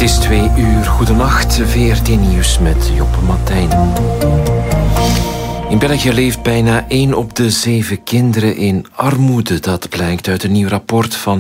Het is 2:00. Goedenacht, VRT Nieuws met Joppe Martijn. In België leeft bijna 1 op de 7 kinderen in armoede. Dat blijkt uit een nieuw rapport van